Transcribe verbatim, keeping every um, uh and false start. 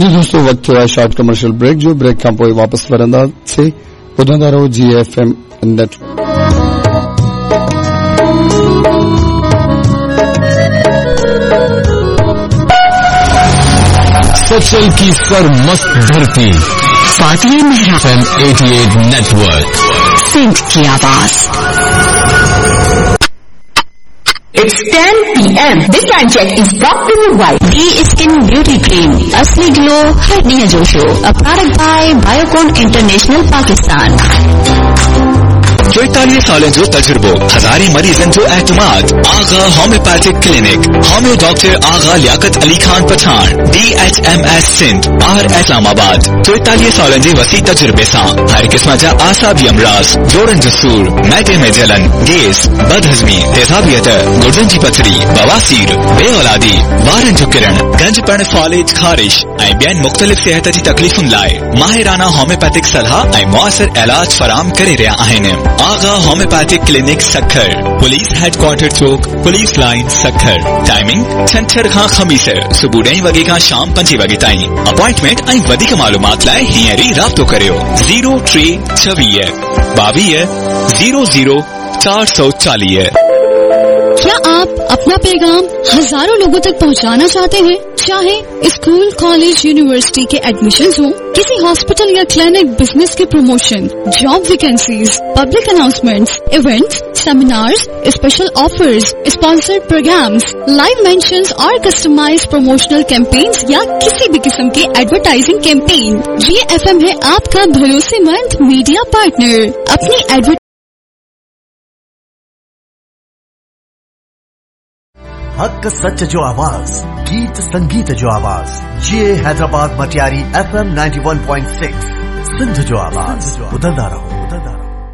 یہ دوستوں وقت ہوا شارٹ کمرشل بریک جو بریک کا پوئی واپس ورندہ سے ॿुधंदा रहो जी एफ एम नेट। सचल की सरमस्त धरती फातिया मेहरा एफ एम अठासी नेटवर्क सिंध की आवाज। It's ten p m This time check is brought to you by D Skin Beauty Cream. Asli glow, hidden josho. A product by Biocon International Pakistan. चौतालीस साल जो तजुर्बो Hazari Marizanne जो एतमाद आगा होम्योपैथिक क्लिनिक होम्यो डॉक्टर आगा Liaquat Ali Khan Pathan D H M S Sindh बाहर इस्लामाबाद चौतालीस साल जे वसी तजुर्बे सां हर किस्म जा आसाबी अमराज जोड़न जो सूर मैदे में जलन गैस बदहजमी तेजाबियत गुर्दन जी पथरी बवासीर बेऔलादी वारन जो किरण गंजपण फॉलेज खारिश ऐं ॿियनि मुख़्तलिफ़ सिहत जी तकलीफ़ुनि लाइ माहिराना होम्योपैथिक सलाह ऐं मुअसर इलाज फराम करे रहिया आहिनि। आगा homeopathic clinic Sukkur police headquarter चौक पुलिस लाइन सखर टाइमिंग छंछर खां ख़मीस सुबुह ॾहें वॻे खां शाम पंजे वॻे ताईं अपॉइंटमेंट ऐं वधीक मालूमात लाइ हींअर ई राब्तो करियो ज़ीरो टे छवीह ॿावीह ज़ीरो ज़ीरो चार सौ चालीह। क्या आप अपना पैगाम हजारों लोगों तक पहुंचाना चाहते हैं? चाहे स्कूल कॉलेज यूनिवर्सिटी के एडमिशन्स हो, किसी हॉस्पिटल या क्लिनिक बिजनेस के promotion, job vacancies, public announcements, events, seminars, special offers, sponsored programmes, live mentions और कस्टमाइज्ड प्रमोशनल कैंपेन्स या किसी भी किस्म के एडवर्टाइजिंग कैंपेन, जी एफ एम है आपका भरोसेमंद मीडिया पार्टनर। अपनी एडवर्ट हक सच जो आवाज, गीत संगीत जो आवाज, ये Hyderabad Matiari F M ninety one point six Sindh जो आवाज। ॿुधंदा रहो ॿुधंदा रहो।